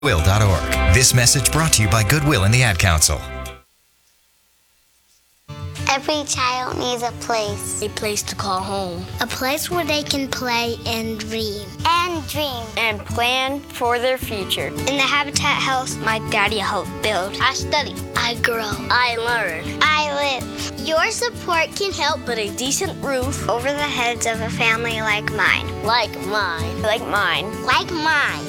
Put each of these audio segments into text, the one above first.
Goodwill.org. This message brought to you by Goodwill and the Ad Council. Every child needs a place. A place to call home. A place where they can play and dream. And dream. And plan for their future. In the Habitat house, my daddy helped build. I study. I grow. I learn. I live. Your support can help put a decent roof over the heads of a family like mine. Like mine. Like mine. Like mine.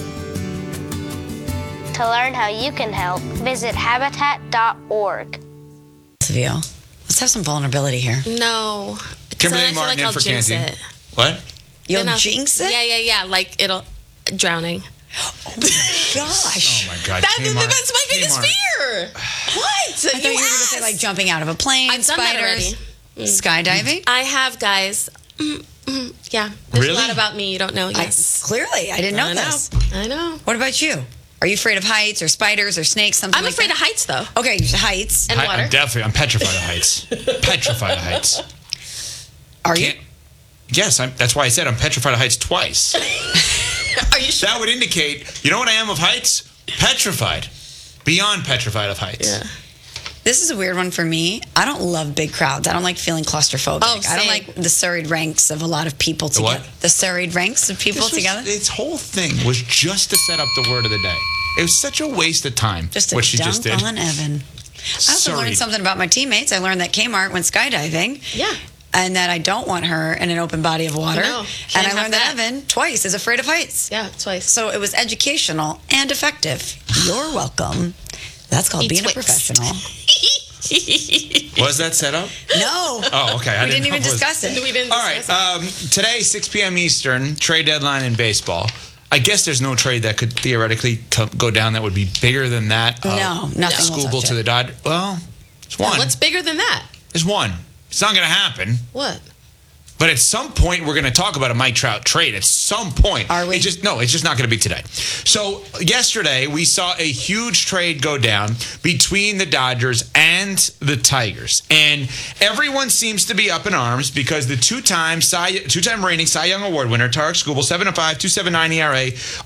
To learn how you can help, visit Habitat.org. Let's have some vulnerability here. No. Kimberly Martin in for Canty. What? You'll jinx it? Yeah. Like it'll drowning. Oh my gosh. Oh my God. That's my biggest fear. What? I thought you were going to say like jumping out of a plane, I've spiders, done that skydiving. I have, guys. Yeah. There's a lot about me you don't know. Yes. Clearly, I didn't know this. I know. What about you? Are you afraid of heights or spiders or snakes? Something I'm like afraid that? of heights, though. Okay, heights. And water. I'm petrified of heights. Petrified of heights. Are you? Yes, that's why I said I'm petrified of heights twice. Are you sure? That would indicate, you know what I am of heights? Petrified. Beyond petrified of heights. Yeah. This is a weird one for me. I don't love big crowds. I don't like feeling claustrophobic. Oh, I don't like the serried ranks of a lot of people together. What? The serried ranks of people together. Its whole thing was just to set up the word of the day. It was such a waste of time. Just what she just did. on Evan. I also learned something about my teammates. I learned that Kmart went skydiving. Yeah. And that I don't want her in an open body of water. No, and I learned that Evan twice is afraid of heights. Yeah, twice. So it was educational and effective. You're welcome. That's called being a professional. Was that set up? No. Oh, okay. We didn't even discuss it. We didn't All right. Today, 6 p.m. Eastern, trade deadline in baseball. I guess there's no trade that could theoretically go down that would be bigger than that. No, nothing. Scooble to the Dodgers. Well, it's one. What's bigger than that? There's one. It's not going to happen. What? But at some point, we're going to talk about a Mike Trout trade. At some point. Are we? It's just not going to be today. So yesterday, we saw a huge trade go down between the Dodgers and the Tigers. And everyone seems to be up in arms because the two-time reigning Cy Young Award winner, Tarik Skubal, 7.5, 2.79 ERA,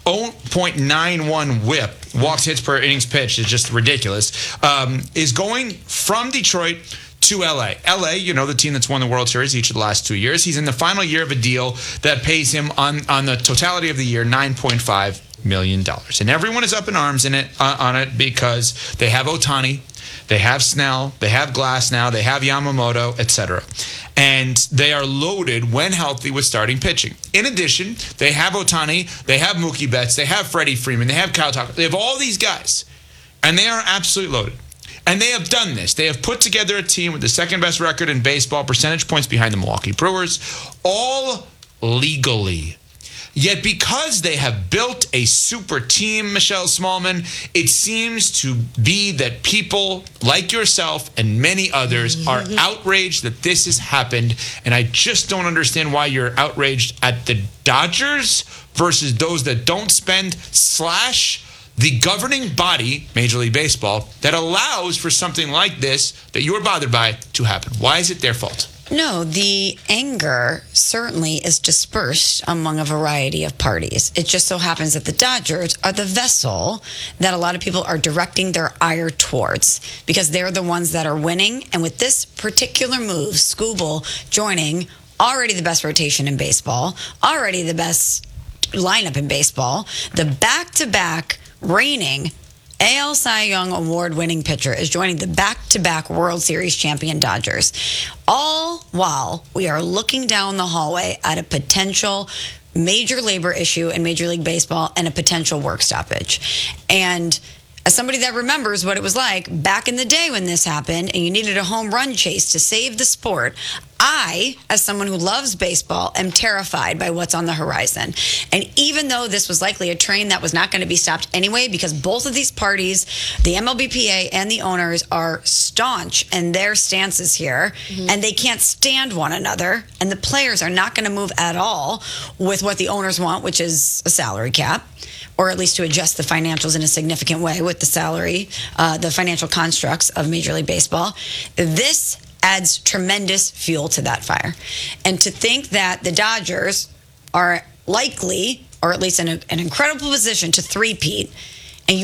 0.91 whip, walks, hits per innings pitched, is just ridiculous, is going from Detroit to LA. LA, the team that's won the World Series each of the last 2 years. He's in the final year of a deal that pays him on the totality of the year $9.5 million. And everyone is up in arms on it because they have Ohtani, they have Snell, they have Glasnow, they have Yamamoto, etc. And they are loaded when healthy with starting pitching. In addition, they have Ohtani, they have Mookie Betts, they have Freddie Freeman, they have Kyle Tucker. They have all these guys, and they are absolutely loaded. And they have done this. They have put together a team with the second best record in baseball, percentage points behind the Milwaukee Brewers, all legally. Yet because they have built a super team, Michelle Smallman, it seems to be that people like yourself and many others are outraged that this has happened. And I just don't understand why you're outraged at the Dodgers versus those that don't spend / the governing body, Major League Baseball, that allows for something like this that you're bothered by to happen. Why is it their fault? No, the anger certainly is dispersed among a variety of parties. It just so happens that the Dodgers are the vessel that a lot of people are directing their ire towards because they're the ones that are winning. And with this particular move, Skubal joining already the best rotation in baseball, already the best lineup in baseball, the back-to-back reigning AL Cy Young award-winning pitcher is joining the back-to-back World Series champion Dodgers, all while we are looking down the hallway at a potential major labor issue in Major League Baseball and a potential work stoppage. And as somebody that remembers what it was like back in the day when this happened and you needed a home run chase to save the sport, I, as someone who loves baseball, am terrified by what's on the horizon. And even though this was likely a train that was not going to be stopped anyway, because both of these parties, the MLBPA and the owners, are staunch in their stances here, and they can't stand one another, and the players are not going to move at all with what the owners want, which is a salary cap, or at least to adjust the financials in a significant way with the salary, the financial constructs of Major League Baseball. This adds tremendous fuel to that fire. And to think that the Dodgers are likely, or at least in an incredible position to three-peat